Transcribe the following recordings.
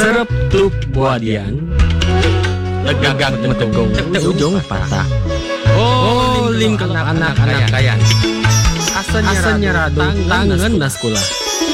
Serap tuk buadian Tegak metegung ujung patah. Oh, ling anak kayan Asanya radung tangan na sekolah.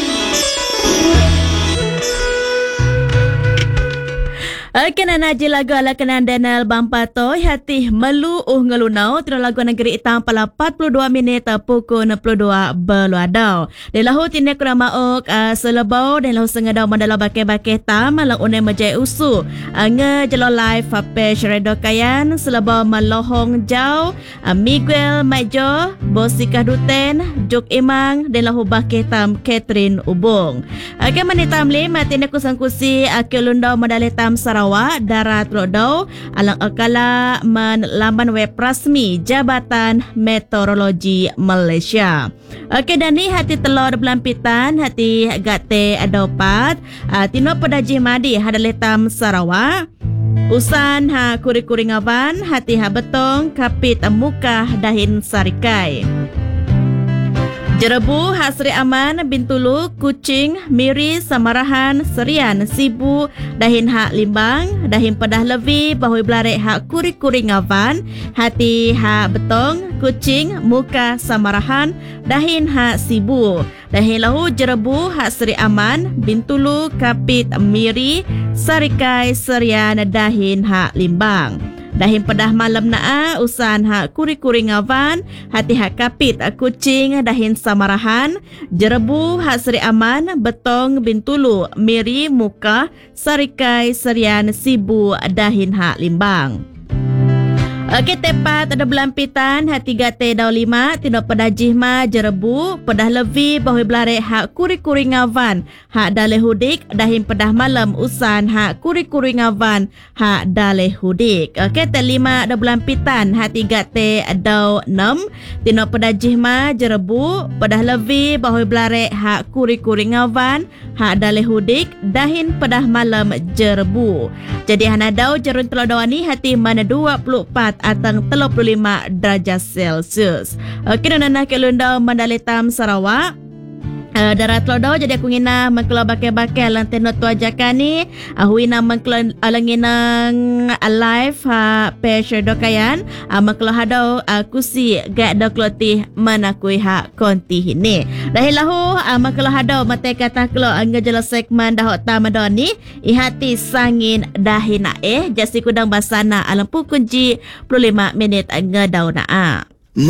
Kena naji lagu ala kenan Daniel Bampatoy hati melu ngelunau tino lagu negeri itang pala 42 minit pukul 62 berluadau. Di lahu tine kura mauk selebau dan lahu sengadau mandala bakeh-bakeh tam malang unai majai usu. Nge jelo live page Radio Kayan selebau malohong jau Miguel Maijo, Bosikah Duten, Juk Imang dan lahu bakeh tam Catherine Ubung. Kemani tam lima tine kusang kusi kelundau mandala tam Sarawak Darat Rodau alang akala laman web rasmi Jabatan Meteorologi Malaysia. Okey, dan ni hati telur belampitan hati gate adopat tino pedaji madi hadaletam Sarawak. Usan kuri-kuri ngawan hati betong kapit muka dahin sarikai. Jerebu Hasri Aman Bintulu Kucing Miri Samarahan Serian Sibu dahin hak limbang dahin pedah levi bahui belarek hak kuri-kuri ngavan hati hak betong Kucing Muka Samarahan dahin hak Sibu dahin lahu Jerebu Hasri Aman Bintulu Kapit Miri Sarikai Serian dahin hak limbang. Dahin pedah malam naa usan hak kuri-kuri ngavan hati hak kapit Kucing dahin Samarahan Jerebu hak Seri Aman Betong Bintulu Miri Muka Sarikai Serian Sibu dahin hak limbang. Okey, tepat ada belampitan hati gate dau lima tino pedah jihma Jerebu pedah levi bahui belarek hak kuri-kuri ngavan hak daleh hudik dahin pedah malam usan hak kuri-kuri ngavan hak daleh hudik. Okey, te lima ada belampitan hati gate dau 6 tino pedah jihma Jerebu pedah levi bahui belarek hak kuri-kuri ngavan hak daleh hudik dahin pedah malam Jerebu. Jadi hana dau jerun telodau ni hati mana 24 atang 35 darjah Celsius. Okey, nana kelundau mandaletam Sarawak. Darat lodau jadi aku ngina mengkelau bakal-bakal lanteno tu ajakan ni huina mengkelau alanginang live page dokayan mengkelau hadau kusi gak dokloti manakui hak konti ini dahilahu mengkelau hadau mate kata kelau angajala segmen dahok tamadoni ihati sangin dahina jasi kudang basana alam pukun ji 25 minit ngedau naa.